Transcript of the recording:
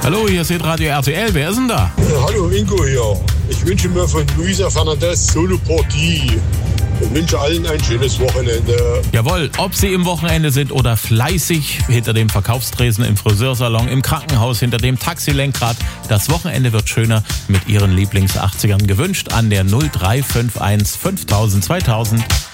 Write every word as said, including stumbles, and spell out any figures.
Hallo, hier ist Radio R T L. Wer ist denn da? Ja, hallo, Ingo hier. Ich wünsche mir von Luisa Fernandez Solo Partie. Ich wünsche allen ein schönes Wochenende. Jawohl, ob Sie im Wochenende sind oder fleißig hinter dem Verkaufstresen im Friseursalon, im Krankenhaus, hinter dem Taxilenkrad, das Wochenende wird schöner mit Ihren Lieblings-achtzigern gewünscht an der null drei fünf eins fünftausend zweitausend.